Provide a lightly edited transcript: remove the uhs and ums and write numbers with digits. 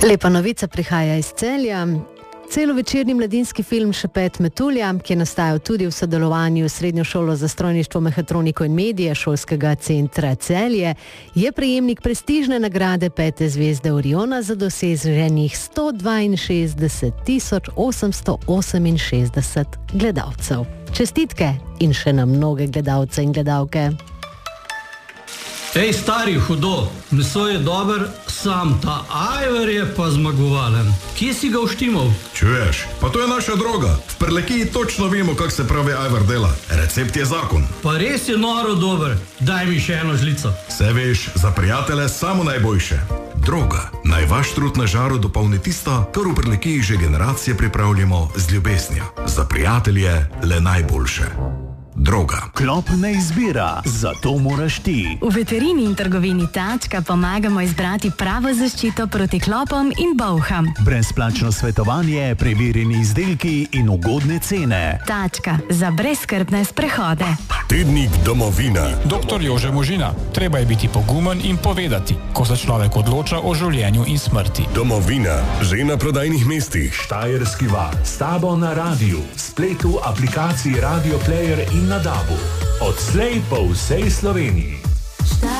Lepa novica prihaja iz Celja. Celovečerni mladinski film Šepet Metulja, ki je nastajal tudi v sodelovanju s Srednjo šolo za strojništvo, mehatroniko in medije Šolskega centra Celje, je prejemnik prestižne nagrade 5. zvezde Oriona za doseženih 162.868 gledalcev. Čestitke in še na mnoge gledalce in gledalke. Ej, stari, hudo, meso je dober, sam ta ajvar je pa zmagovalen. Kje si ga uštimal? Čuješ, pa to je naša droga. V Prlekiji točno vemo, kako se pravi ajvar dela. Recept je zakon. Pa res je noro dober, daj mi še eno žlico. Se veš, za prijatelje samo najboljše. Droga, naj vaš trud na žaru dopolni tisto, kar v Prlekiji že generacije pripravljamo z ljubeznijo. Za prijatelje le najboljše. Droga. Klop ne izbira, zato moraš ti. V veterini in trgovini Tačka pomagamo izbrati pravo zaščito proti klopom in bolham. Brezplačno svetovanje, preverjeni izdelki in ugodne cene. Tačka za brezskrbne sprehode. Tednik Domovina. Doktor Jože Možina. Treba je biti pogumen in povedati, ko se človek odloča o življenju in smrti. Domovina. Že na prodajnih mestih. Štajerski val. S tabo na radiju, spletu, aplikaciji Radio Player in na DAB-u. Odslej po vsej Sloveniji.